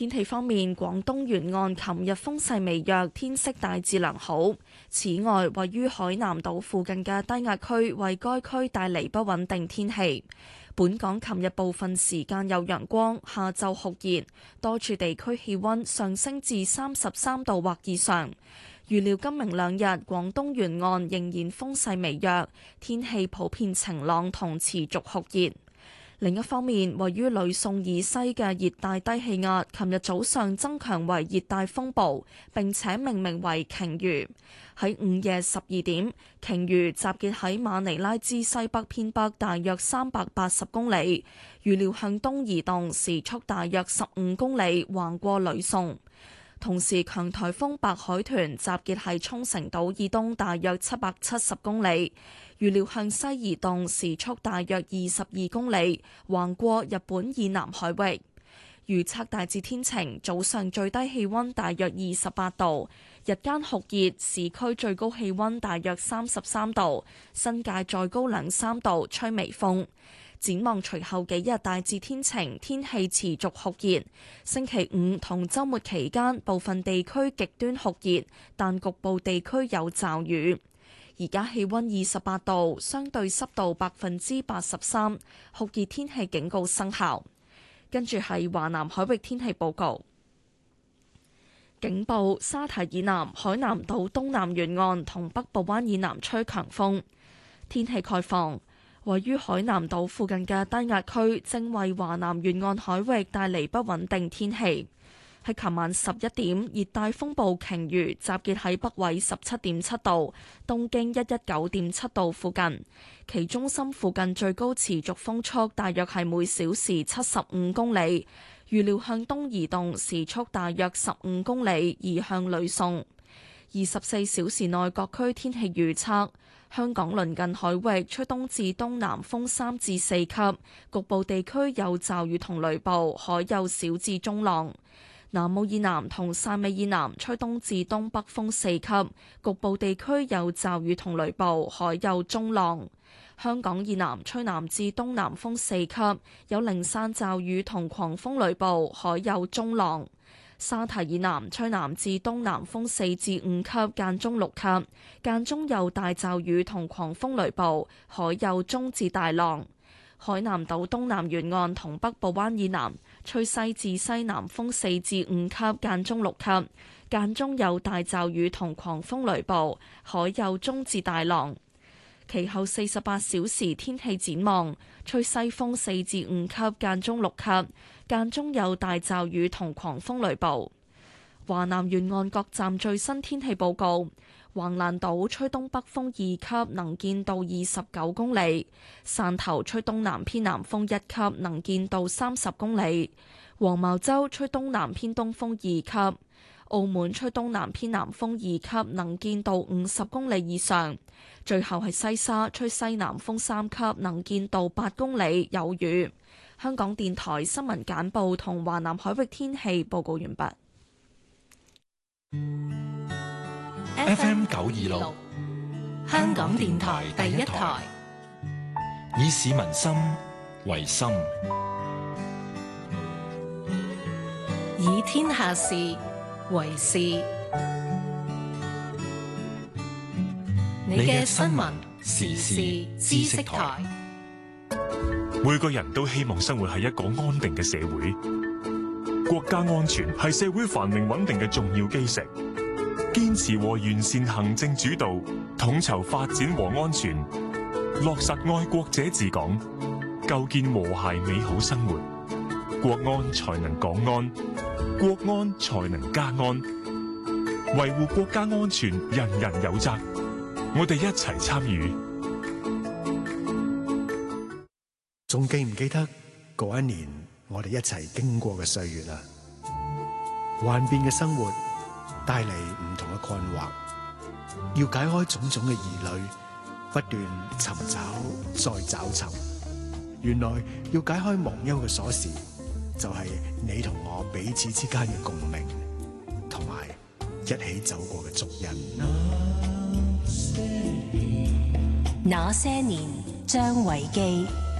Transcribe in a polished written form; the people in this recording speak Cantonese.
天氣方面，廣東沿岸琴日風勢微弱，天色大致良好。此外，位於海南島附近嘅低壓區為該區帶嚟不穩定天氣。本港琴日部分時間有陽光，下晝酷熱，多處地區氣溫上升至33度或以上。預料今明兩日廣東沿岸仍然風勢微弱，天氣普遍晴朗同持續酷熱。另一方面，位於呂宋以西嘅熱帶低氣壓，琴日早上增強為熱帶風暴，並且命名為鯨魚。喺午夜12點，鯨魚集結喺馬尼拉之西北偏北大約380公里，預料向東移動，時速大約15公里，橫過呂宋。同時，強颱風白海豚集結喺沖繩島以東大約770公里，預料向西移動，時速大約22公里，橫過日本以南海域。預測大致天晴，早上最低氣溫大約28度，日間酷熱，市區最高氣溫大約33度，新界再高2-3度，吹微風。展望隨後幾日大致天晴，天氣持續酷熱。星期五同週末期間，部分地區極端酷熱，但局部地區有驟雨。而家氣溫28度，相對濕度83%，酷熱天氣警告生效。跟住係華南海域天氣報告。警報：沙提以南、海南島東南沿岸同北部灣以南吹強風。天氣概況。位於海南島附近嘅低壓區正為華南沿岸海域帶嚟不穩定天氣。喺琴晚11點，熱帶風暴鯨魚集結喺北緯17.7度、東經119.7度附近，其中心附近最高持續風速大約係每小時75公里，預料向東移動，時速大約15公里，移向呂宋。24小時內各區天氣預測。香港鄰近海域吹東至東南風3至4級，局部地區有驟雨同雷暴，海有小至中浪。南澳以南同汕尾以南吹東至東北風4級，局部地區有驟雨同雷暴，海有中浪。香港以南吹南至東南風4級，有零散驟雨同狂風雷暴，海有中浪。沙提以南吹南至東南風4至5級，間中6級，間中有大驟雨同狂風雷暴，海有中至大浪。海南島東南沿岸同北部灣以南吹西至西南風4至5級，間中6級，間中有大驟雨同狂風雷暴，海有中至大浪。其後48小時天氣展望，吹西風4至5級，間中6級，間中有大驟雨同狂風雷暴。華南沿岸各站最新天氣報告：橫瀾島吹東北風2級，能見度29公里；汕頭吹東南偏南風1級，能見度30公里；黃茅洲吹東南偏東風2級；澳門吹東南偏南風2級，能見度50公里以上。最後係西沙吹西南風3級，能見度8公里，有雨。香港電台新聞簡報同華南海域天氣報告完畢。 FM 926，香港電台第一台，以市民心為心， 以天下事為事。你嘅新聞時事知識台。 每個人都希望生活喺一個安定嘅社會，國家安全係社會繁榮穩定嘅重要基石。堅持和完善行政主導，統籌發展和安全，落實愛國者治港，構建和諧美好生活。國安才能港安，國安才能家安。維護國家安全，人人有責。我哋一齊參與。 仲記唔記得嗰一年我哋一齊經過嘅歲月啊？幻變嘅生活帶嚟唔同嘅困惑，要解開種種嘅疑慮，不斷尋找再找尋。原來要解開忘憂嘅鎖匙，就係你同我彼此之間嘅共鳴，同埋一起走過嘅足印。 那些年，張維基。